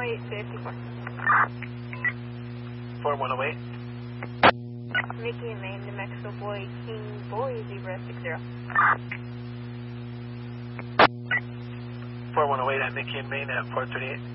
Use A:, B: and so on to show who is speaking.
A: 4108, 54.
B: 4108.
A: Mickey and Maine, New Mexico Boy, King Boy, Zebra 60.
B: 4108 at Mickey and Maine at 438.